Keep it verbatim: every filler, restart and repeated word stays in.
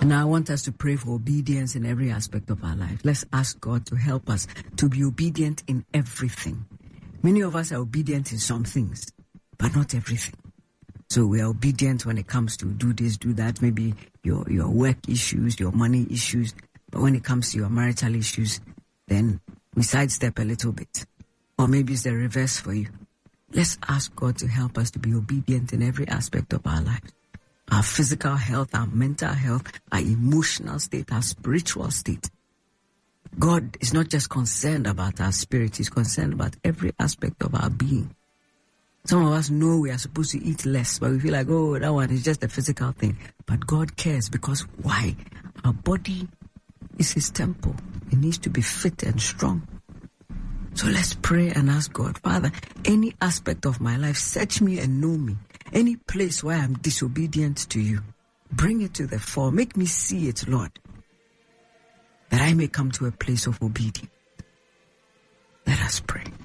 And I want us to pray for obedience in every aspect of our life. Let's ask God to help us to be obedient in everything. Many of us are obedient in some things, but not everything. So we are obedient when it comes to do this, do that, maybe your, your work issues, your money issues. But when it comes to your marital issues, then we sidestep a little bit. Or maybe it's the reverse for you. Let's ask God to help us to be obedient in every aspect of our lives. Our physical health, our mental health, our emotional state, our spiritual state. God is not just concerned about our spirit, He's concerned about every aspect of our being. Some of us know we are supposed to eat less, but we feel like, oh, that one is just a physical thing. But God cares because why? Our body is His temple. It needs to be fit and strong. So let's pray and ask God, Father, any aspect of my life, search me and know me. Any place where I'm disobedient to you, bring it to the fore. Make me see it, Lord, that I may come to a place of obedience. Let us pray.